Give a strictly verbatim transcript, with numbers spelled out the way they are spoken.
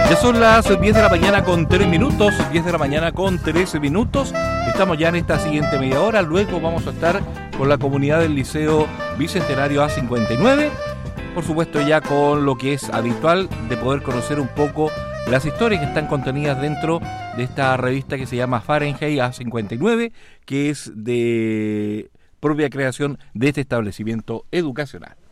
Ya son las diez de la mañana con tres minutos, diez de la mañana con trece minutos. Estamos ya en esta siguiente media hora. Luego vamos a estar con la comunidad del Liceo Bicentenario A cincuenta y nueve. Por supuesto, ya con lo que es habitual de poder conocer un poco las historias que están contenidas dentro de esta revista que se llama Fahrenheit A cincuenta y nueve, que es de propia creación de este establecimiento educacional.